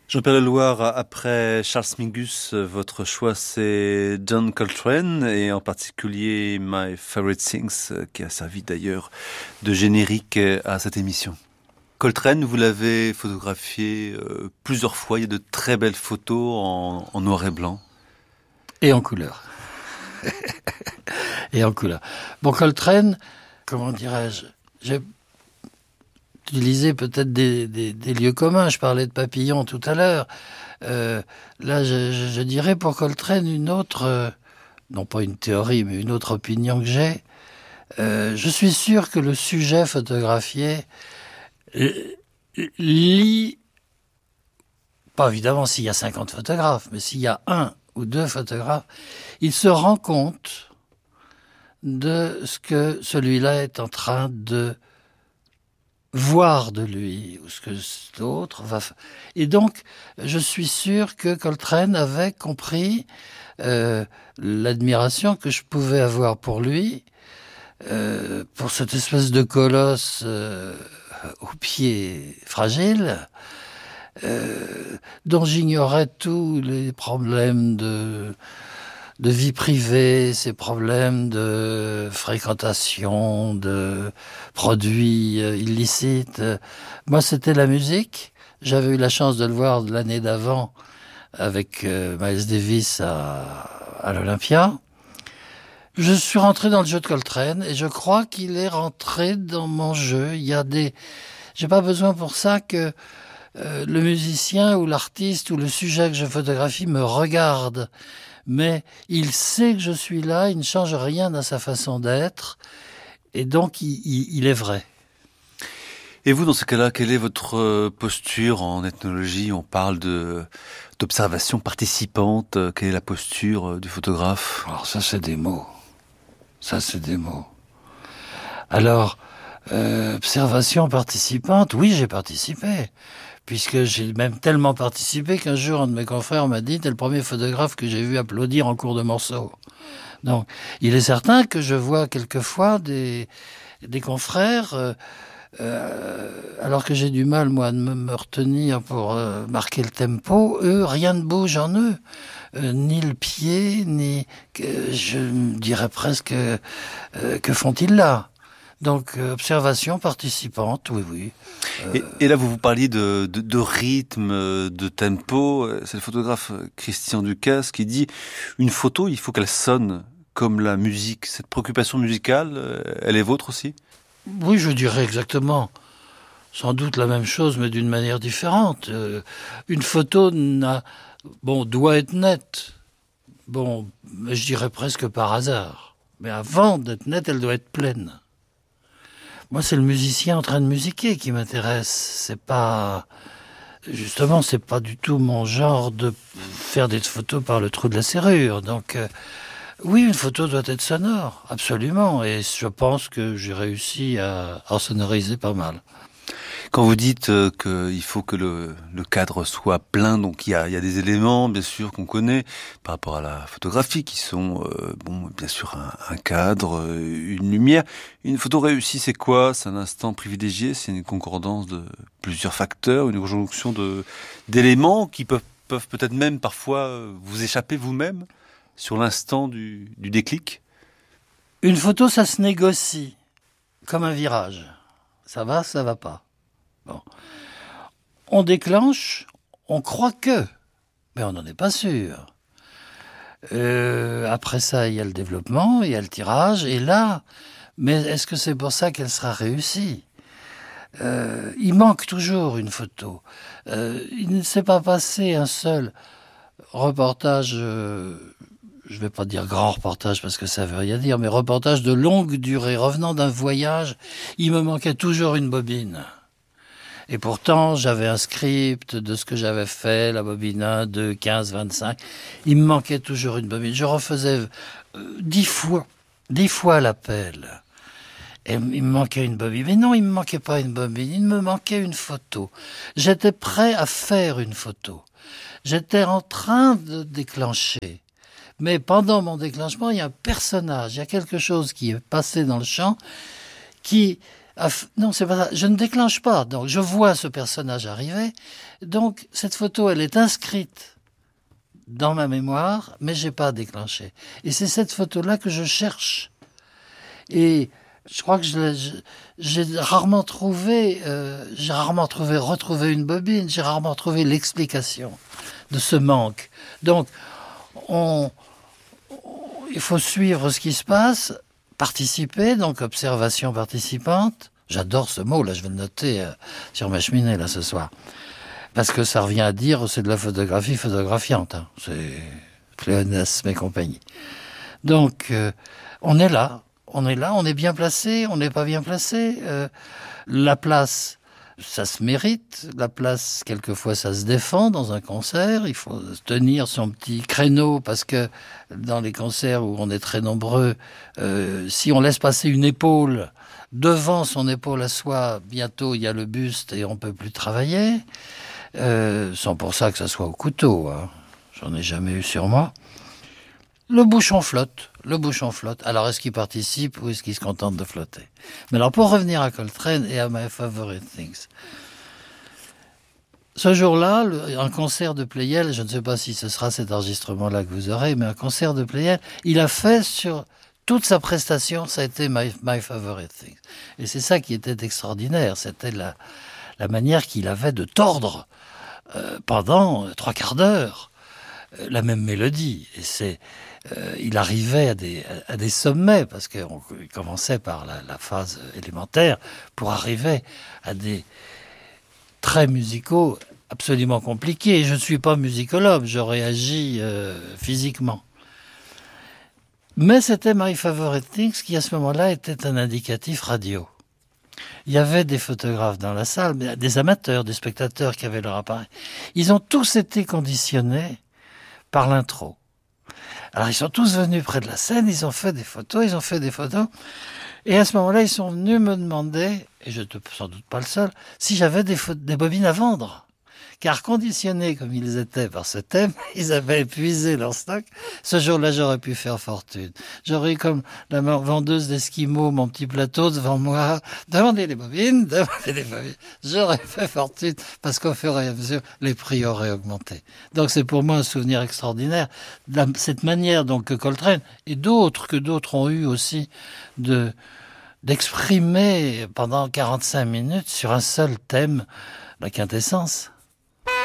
Jean-Pierre Leloir, après Charles Mingus, votre choix c'est John Coltrane et en particulier My Favorite Things qui a servi d'ailleurs de générique à cette émission. Coltrane, vous l'avez photographié plusieurs fois, il y a de très belles photos en noir et blanc. Et en couleur. Et en couleur. Bon, Coltrane, comment dirais-je, j'ai utilisé peut-être des lieux communs. Je parlais de Papillon tout à l'heure. Là, je dirais pour Coltrane une autre, non pas une théorie, mais une autre opinion que j'ai. Je suis sûr que le sujet photographié lit, pas évidemment s'il y a 50 photographes, mais s'il y a un ou deux photographes, il se rend compte de ce que celui-là est en train de voir de lui, ou ce que l'autre va faire. Et donc, je suis sûr que Coltrane avait compris l'admiration que je pouvais avoir pour lui, pour cette espèce de colosse aux pieds fragiles, dont j'ignorais tous les problèmes de vie privée, ces problèmes de fréquentation, de produits illicites. Moi, c'était la musique. J'avais eu la chance de le voir l'année d'avant avec Miles Davis à l'Olympia. Je suis rentré dans le jeu de Coltrane et je crois qu'il est rentré dans mon jeu. J'ai pas besoin pour ça que le musicien ou l'artiste ou le sujet que je photographie me regarde. Mais il sait que je suis là, il ne change rien à sa façon d'être, et donc il est vrai. Et vous, dans ce cas-là, quelle est votre posture en ethnologie? On parle d'observation participante. Quelle est la posture du photographe? Alors ça, c'est des mots. Alors, observation participante, oui, j'ai participé. Puisque j'ai même tellement participé qu'un jour, un de mes confrères m'a dit « T'es le premier photographe que j'ai vu applaudir en cours de morceau ». Donc, il est certain que je vois quelquefois des confrères, alors que j'ai du mal, moi, de me retenir pour marquer le tempo, eux, rien ne bouge en eux. Ni le pied, je dirais presque, que font-ils là ? Donc, observation participante, oui. Et là, vous parliez de rythme, de tempo. C'est le photographe Christian Ducasse qui dit « Une photo, il faut qu'elle sonne comme la musique ». Cette préoccupation musicale, elle est vôtre aussi? Oui, je dirais exactement. Sans doute la même chose, mais d'une manière différente. Une photo doit être nette. Bon, je dirais presque par hasard. Mais avant d'être nette, elle doit être pleine. Moi, c'est le musicien en train de musiquer qui m'intéresse. C'est pas du tout mon genre de faire des photos par le trou de la serrure. Donc, oui, une photo doit être sonore, absolument. Et je pense que j'ai réussi à en sonoriser pas mal. Quand vous dites qu'il faut que le cadre soit plein, donc il y a des éléments, bien sûr, qu'on connaît par rapport à la photographie, qui sont, bien sûr, un cadre, une lumière. Une photo réussie, c'est quoi? C'est un instant privilégié, c'est une concordance de plusieurs facteurs, une conjonction d'éléments qui peuvent peut-être même parfois vous échapper vous-même sur l'instant du déclic. Une photo, ça se négocie, comme un virage. Ça va pas. Bon. On déclenche, on croit que, mais on n'en est pas sûr. Après ça, il y a le développement, il y a le tirage, et là, mais est-ce que c'est pour ça qu'elle sera réussie? Il manque toujours une photo. Il ne s'est pas passé un seul reportage, je vais pas dire grand reportage parce que ça veut rien dire, mais reportage de longue durée, revenant d'un voyage, il me manquait toujours une bobine. Et pourtant, j'avais un script de ce que j'avais fait, la bobine 1, 2, 15, 25. Il me manquait toujours une bobine. Je refaisais 10 fois l'appel. Et il me manquait une bobine. Mais non, il me manquait pas une bobine, il me manquait une photo. J'étais prêt à faire une photo. J'étais en train de déclencher. Mais pendant mon déclenchement, il y a un personnage, il y a quelque chose qui est passé dans le champ qui Non, c'est pas ça. Je ne déclenche pas. Donc, je vois ce personnage arriver. Donc, cette photo, elle est inscrite dans ma mémoire, mais j'ai pas déclenché. Et c'est cette photo-là que je cherche. Et je crois que j'ai rarement retrouvé une bobine. J'ai rarement trouvé l'explication de ce manque. Donc, il faut suivre ce qui se passe, participer, donc observation participante. J'adore ce mot, là, je vais le noter sur ma cheminée, là, ce soir. Parce que ça revient à dire, c'est de la photographie photographiante. Hein. C'est pléonasme et compagnie. Donc, on est là, on est bien placé, on n'est pas bien placé. La place, ça se mérite. La place, quelquefois, ça se défend dans un concert. Il faut tenir son petit créneau parce que dans les concerts où on est très nombreux, si on laisse passer une épaule devant son épaule à soi, bientôt il y a le buste et on peut plus travailler. Sans pour ça que ça soit au couteau. Hein. J'en ai jamais eu sur moi. Le bouchon flotte. Alors, est-ce qu'il participe ou est-ce qu'il se contente de flotter? Mais alors, pour revenir à Coltrane et à My Favorite Things. Ce jour-là, un concert de Pleyel, je ne sais pas si ce sera cet enregistrement-là que vous aurez, mais un concert de Pleyel, il a fait sur toute sa prestation, ça a été My Favorite Things. Et c'est ça qui était extraordinaire. C'était la manière qu'il avait de tordre pendant 3 quarts d'heure la même mélodie. Et il arrivait à des sommets, parce qu'il commençait par la phase élémentaire, pour arriver à des traits musicaux absolument compliqués. Je ne suis pas musicologue, je réagis physiquement. Mais c'était My Favorite Things qui, à ce moment-là, était un indicatif radio. Il y avait des photographes dans la salle, mais des amateurs, des spectateurs qui avaient leur appareil. Ils ont tous été conditionnés par l'intro. Alors, ils sont tous venus près de la scène, ils ont fait des photos. Et à ce moment-là, ils sont venus me demander, et je n'étais sans doute pas le seul, si j'avais des bobines à vendre. Car conditionnés comme ils étaient par ce thème, ils avaient épuisé leur stock. Ce jour-là, j'aurais pu faire fortune. J'aurais eu comme la vendeuse d'Esquimaux, mon petit plateau devant moi. Demandez les bobines. J'aurais fait fortune parce qu'au fur et à mesure, les prix auraient augmenté. Donc c'est pour moi un souvenir extraordinaire. Cette manière donc que Coltrane et d'autres ont eu aussi d'exprimer pendant 45 minutes sur un seul thème la quintessence.